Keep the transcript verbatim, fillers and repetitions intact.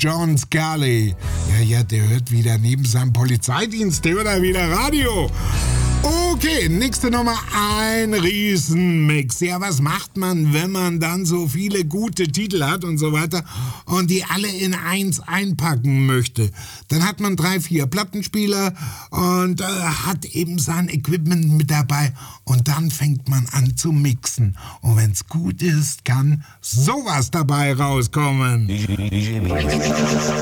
John Scully. Ja, ja, der hört wieder neben seinem Polizeidienst, der hört er wieder Radio. Okay, nächste Nummer, ein Riesenmix. Ja, was macht man, wenn man dann so viele gute Titel hat und so weiter und die alle in eins einpacken möchte? Dann hat man drei, vier Plattenspieler und äh, hat eben sein Equipment mit dabei und dann fängt man an zu mixen. Und wenn's gut ist, kann sowas dabei rauskommen.